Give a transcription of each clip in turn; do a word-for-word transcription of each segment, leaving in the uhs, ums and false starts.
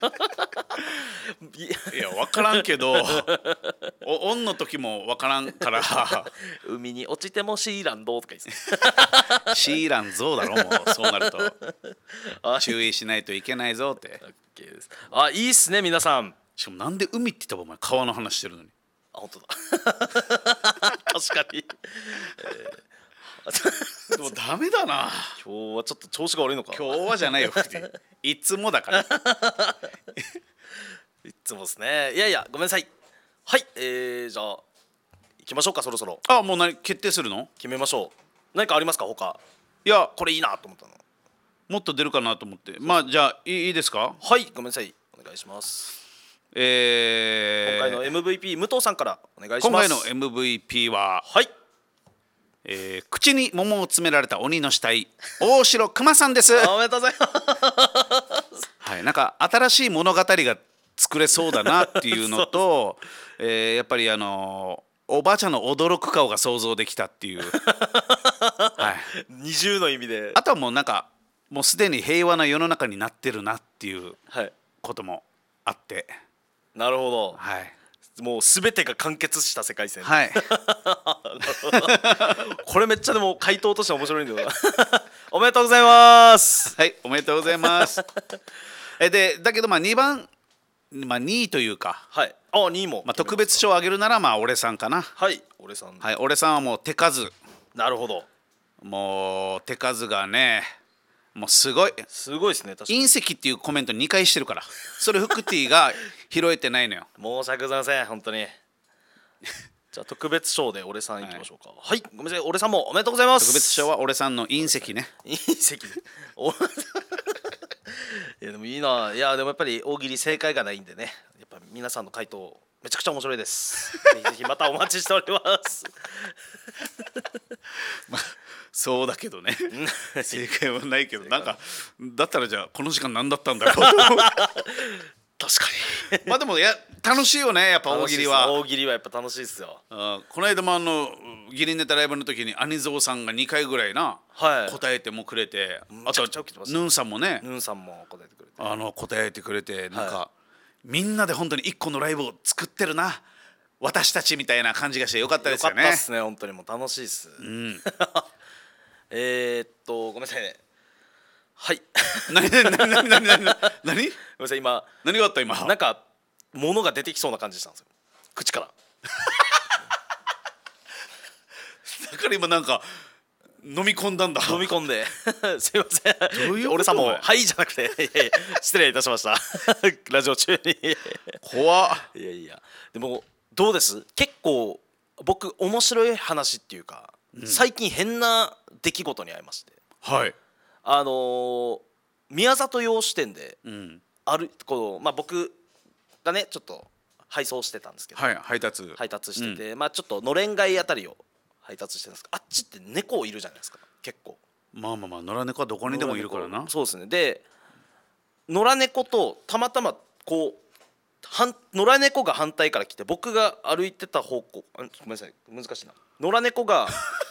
いや分からんけどおオンの時も分からんから海に落ちてもシーランドとか言ってシーランゾウだろもうそうなると注意しないといけないぞって。 OK です。あ、いいっすね皆さん。 しかもなんで海って言ったらお前川の話してるのに。 あ、本当だ確かに、えでもダメだなー、今日はちょっと調子が悪いのか。 今日はじゃないよいつもだからいつもですね。いやいやごめんなさい。はい、えー、じゃあ行きましょうか。そろそろあ、もう何決定するの？ 決めましょう。何かありますか他？ いやこれいいなと思ったの。 もっと出るかなと思って。まあじゃあいいいいですか？ はい、ごめんなさい、お願いします。 えー、 今回の エムブイピー 武藤さんからお願いします。 今回の エムブイピー は、 はい、 えー、口に桃を詰められた鬼の死体大城熊さんですおめでとうございますはい、なんか新しい物語が作れそうだなっていうのとえー、やっぱりあのー、おばあちゃんの驚く顔が想像できたっていう、はい、 二重の意味で。 あとはもうなんかもうすでに平和な世の中になってるなっていうこともあって、 なるほど、 はい、 もう全てが完結した世界線。 はいこれめっちゃでも回答として面白いんだよなおめでとうございます。 はい、おめでとうございますえでだけどまあにばん、まあ、にいというか、 はい、あ、にいも、 まあ、特別賞をあげるならまあ俺さんかな。 はい、俺さん、 はい、俺さんはもう手数、 なるほど、 もう手数がねもうすごい。 すごいですね。確かに隕石っていうコメントにかいしてるからそれフクティが拾えてないのよ申し訳ございません本当にじゃあ特別賞で俺さんいきましょうか。はい、はい、ごめんなさい、俺さんもおめでとうございます。 特別賞は俺さんの隕石ね。 隕石おいやでもいいな。いやでもやっぱり大喜利正解がないんでね、やっぱ皆さんの回答めちゃくちゃ面白いですぜひぜひまたお待ちしておりますまあそうだけどね正解はないけど、なんかだったらじゃあこの時間何だったんだろう確かにまあでもや楽しいよねやっぱ大喜利は。 大喜利はやっぱ楽しいですよ。 あこの間もあのギリネタライブの時にアニゾーさんがにかいぐらいな、はい、答えてもくれて、あとヌンさんもね、 ヌンさんも答えてくれて、 あの答えてくれて、なんか、はい、みんなで本当にいっこのライブを作ってるな私たちみたいな感じがしてよかったですよね。 よかったですね本当に。もう楽しいです、うん、えーっとごめんなさいね。はい何何何何何何何ごめんなさい今何があった今。 なんか物が出てきそうな感じしたんですよ口からだから今なんか飲み込んだんだ。 飲み込んですいません。 どういうこと？ 俺さんも「はい」じゃなくていやいや失礼いたしましたラジオ中に怖っ。 いやいやでもどうです？結構僕面白い話っていうか、うん、最近変な出来事に遭いまして、 はい、 あのー、宮里洋支店で、うん、あるこう、まあ、僕がねちょっと配送してたんですけど、 はい、配達配達してて、うん、まあちょっとのれん街あたりを配達してるんですけど、あっちって猫いるじゃないですか結構。 まあまあまあ野良猫はどこにでもいるからな。 そうですね。で野良猫とたまたまこう野良猫が反対から来て僕が歩いてた方向、ごめんなさい難しいな、野良猫が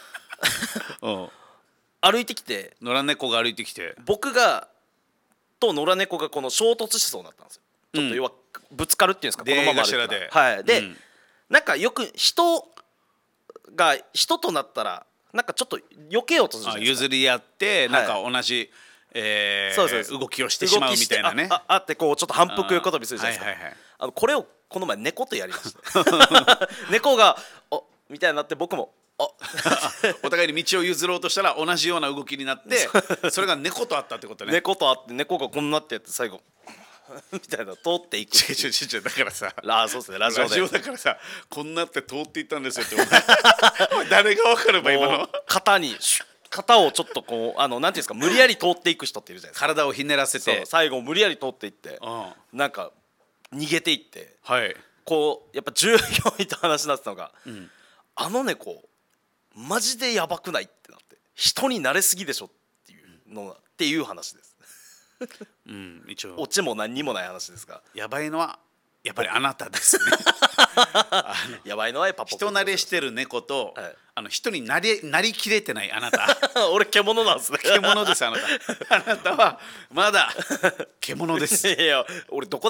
歩いてきて野良猫が歩いてきて僕がと野良猫がこの衝突しそうになったんですよ。ちょっと要はぶつかるっていうんですか、このまま歩いてたら。はいで、うん、なんかよく人が人となったらなんかちょっと避けようとするじゃないですか。 譲り合って、はい、なんか同じ、えー、そうそうそう動きをしてしまうみたいなね。 あ, あ, あってこうちょっと反復横跳びするじゃないですか。はいはいはい、あのこれをこの前猫とやりました猫がおみたいになって僕もお互いに道を譲ろうとしたら同じような動きになってそれが猫とあったってことね。 猫とあって猫がこんなってやって最後みたいな通っていく。 違う違う違うだからさあそうですねラジオでラジオだからさこんなって通っていったんですよって誰が分かれば今の肩に肩をちょっとこうあのなんていうんですか無理やり通っていく人っているじゃないですか。 体をひねらせて最後無理やり通っていって、うん、なんか逃げていって、はい、こうやっぱ従業員と話になってたのが、うん、あの猫マジでやばくないってなって人に慣れすぎでしょっていうのっていう話ですうん、一応オチも何にもない話ですがやばいのはやっぱりあなたですねやばいのはやっぱ人慣れしてる猫と、はい、あの人になりなりきれてないあなた俺獣なんですね獣ですあなたあなたはまだ獣ですいや俺どこ